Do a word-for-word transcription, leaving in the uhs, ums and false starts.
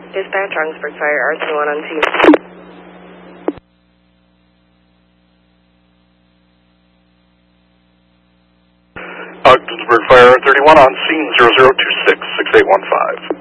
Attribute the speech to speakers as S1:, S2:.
S1: Dispatch, Orangeburg Fire, R two one on scene.
S2: Ogdensburg Fire thirty-one on scene, zero zero two six, six eight one five.